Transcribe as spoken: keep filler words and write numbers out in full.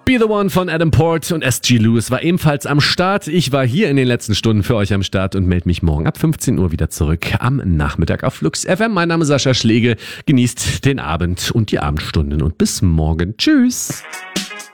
Be the One von Adam Port und S G Lewis war ebenfalls am Start. Ich war hier in den letzten Stunden für euch am Start und melde mich morgen ab fünfzehn Uhr wieder zurück am Nachmittag auf Flux F M. Mein Name ist Sascha Schläge. Genießt den Abend und die Abendstunden und bis morgen. Tschüss.